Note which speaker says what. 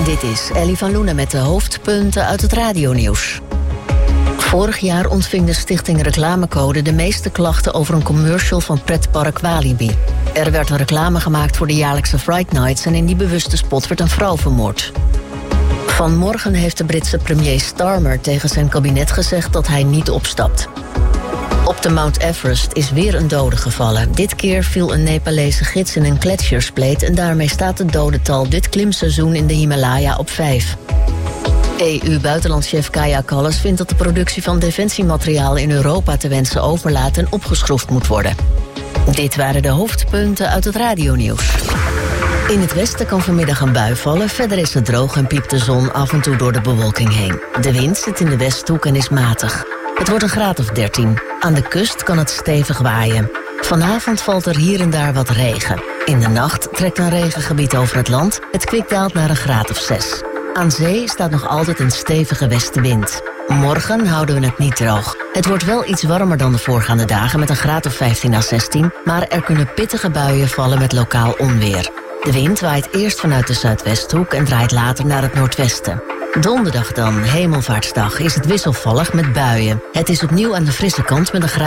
Speaker 1: Dit is Ellie van Loenen met de hoofdpunten uit het radionieuws. Vorig jaar ontving de stichting Reclamecode de meeste klachten over een commercial van pretpark Walibi. Er werd een reclame gemaakt voor de jaarlijkse Fright Nights en in die bewuste spot werd een vrouw vermoord. Vanmorgen heeft de Britse premier Starmer tegen zijn kabinet gezegd dat hij niet opstapt. Op de Mount Everest is weer een dode gevallen. Dit keer viel een Nepalese gids in een gletsjerspleet en daarmee staat het dodental dit klimseizoen in de Himalaya op 5. EU-buitenlandchef Kaja Kallas vindt dat de productie van defensiemateriaal in Europa te wensen overlaat en opgeschroefd moet worden. Dit waren de hoofdpunten uit het radionieuws. In het westen kan vanmiddag een bui vallen. Verder is het droog en piept de zon af en toe door de bewolking heen. De wind zit in de westhoek en is matig. Het wordt een graad of 13. Aan de kust kan het stevig waaien. Vanavond valt er hier en daar wat regen. In de nacht trekt een regengebied over het land. Het kwik daalt naar een graad of 6. Aan zee staat nog altijd een stevige westenwind. Morgen houden we het niet droog. Het wordt wel iets warmer dan de voorgaande dagen met een graad of 15 à 16... maar er kunnen pittige buien vallen met lokaal onweer. De wind waait eerst vanuit de zuidwesthoek en draait later naar het noordwesten. Donderdag dan, Hemelvaartsdag, is het wisselvallig met buien. Het is opnieuw aan de frisse kant met een graad